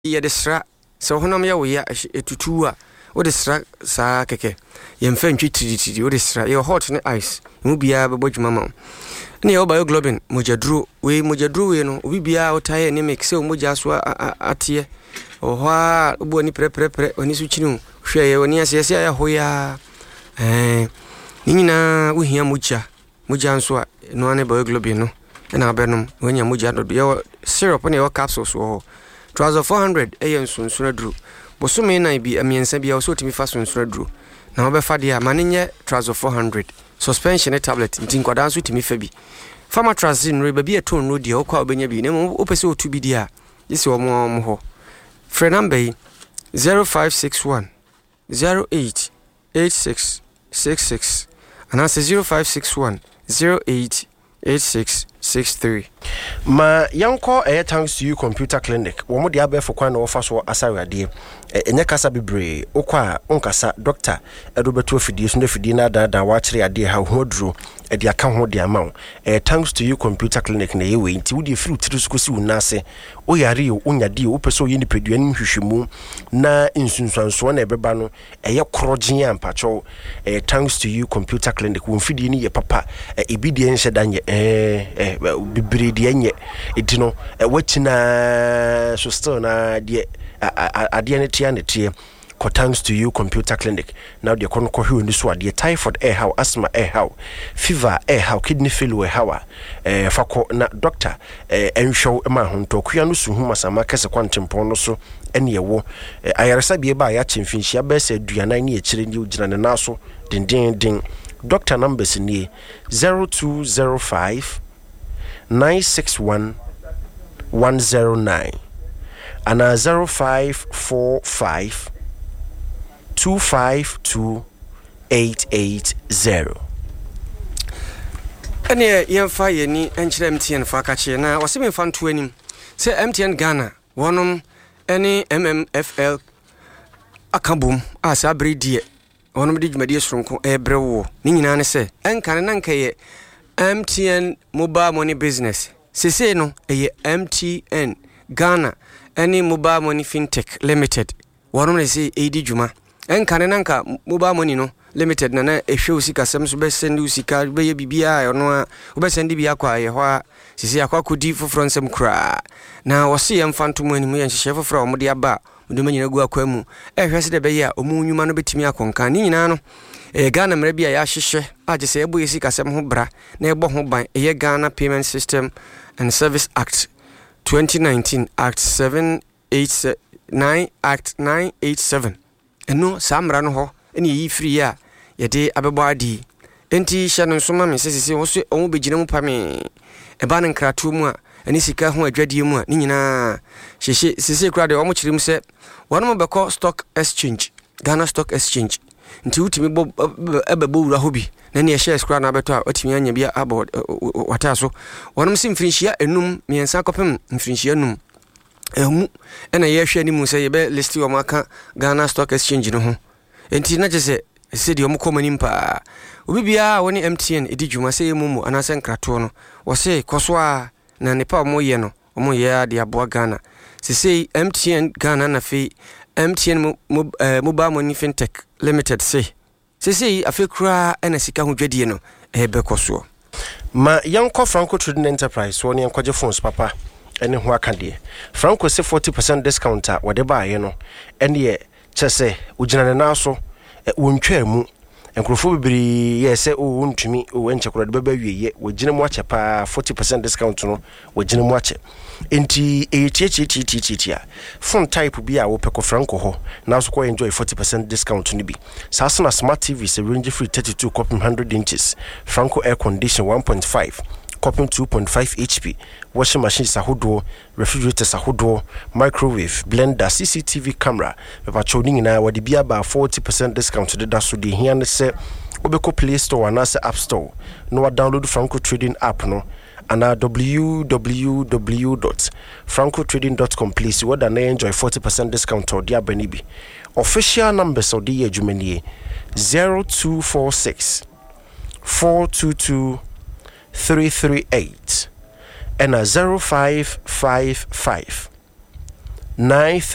ye desra so honam ya wo ya etutu a wo desra sa keke ye mfa ntwi tiri wo desra ye hot ne ice mu bia be bodwuma ma ne ye bioglobin mojaduro we no obi bia otaye ne mix se moja so atie oha obo ni pre oni su chinu hwe ye oni asese ya hoya ni nyina wo hia moja nso a no ane bioglobin no na abenum wonya moja do ye syrup ne ye capsules wo trouser 400 eyen sunsuna duru bosome na bi amiensa bia wo so timi fa sunsuna duru na obefa dia manenye trouser 400 suspension tablet ntin kwada nso timi fa bi Famatrazin re baby eton no dia okwa obenya bi na mo opese otu bi dia yesi omo ho free number 0561 088666 and that's 0561 088663 ma yanko thanks to you computer clinic wo mo dia be for kwan na wo fa so asawade enye kasa bebre okwa onkasa doctor edobeto afidie so na afidie na da wa kire ade ha ho duro e aka ho de ama thanks to you computer clinic na yewe nti wo de free tiri so kosi unase o yare o onyade o pese o yini pedua ni hwehwemu na insunsuanso na ebeba no eye korogyen ampacho thanks to you computer clinic wo fidie ni ye papa ebidie nhye danye bibiri de enye edino wachina so still na de ade ne tie thanks to you computer clinic now the konko hwe ni so ade typhoid how asthma how fever how kidney failure how fako na doctor enhwew ma ho ntokua no su hu masama kese kwantempon no so ene yewo ayaresa bie ba ya chemfinhia ba se aduanan ne ekire ni ogina ne naso din doctor numbers ni 0205 961 109 and 0545 252880 ene yemfa yeni enchire MTN fa kache na waseme fa nto anim se MTN Ghana wonom ene MMFL akabum asa bredie wonom de dwumade soronko ebrewo ni nyina ne se enkane na nkaye MTN mobile money business sese no eye MTN Ghana ene mobile money fintech limited wonom ne se edi dwuma enkane nanka mobile money no limited na ehwe usika sem so be send usika be ye bibia ono a wo be send bia kwa ye ho a sisi akwa kodi foforo nsem kra na wose ye mfantom ani mu ye nhye foforo mo de aba mo de manyina gu akwa mu ehwe se de be ye a omu nwuma no betimi akonka ni nyina no Ghana mra bia ya hyehye age se ebo yesika sem ho bra na ebo ho ban ye Ghana Payment System and Service Act 2019 Act 789 Act 987 eno samra no ho ene yi free ya yede abebo adi enti hye no so ma me sesese wo so omo begina mu pame eba ne nkratu mu a ene sika ho adwadie mu a ni nyina hyehye sese kura de omo kirim se wono beko stock exchange Ghana Stock Exchange nti utimi ebebo wura hobi na ne shares kura na beto a otimi anya bia abo wata so wono sim finhia enum miensa kopem finhia enum emu ena ye hwe ni mu se ye be list wo maka Ghana Stock Exchange no ho enti na jese se di omukomani mpa obi bia woni MTN edi dwuma se yemumu anase nkrato no wo se koso a na ne pa mo ye no omo ye ade aboa Ghana se MTN Ghana na fe MTN mobile money fintech limited se afi kura ena sika ho dwadie no ebe koso ma yanko Franco Trading Enterprise woni yankwaje phones papa ene ho akade Franco se 40% discount a wode ba ye no ene ye chese ugina na so wontwa mu enkrofo bibiri ye se o wontumi o enchekora de baba wieye wogina mu ache pa 40% discount no wogina mu ache enti etietietitia phone type bi a wo peko Franco ho na so ko enjoy 40% discount ni bi sasana smart TV se range free 32 copy 100 inches Franco air condition 1.5 copy 2.5 HP washing machine sahodo refrigerator sahodo microwave blender CCTV camera pepa chowning na wadi bia ba 40% discount de da so de hia ne se obeko Play Store and App Store no download Franco Trading app no and www.francotrading.com please what and enjoy 40% discount or dia benibi official numbers of the Jumenie 0246 422 338 and 0555 93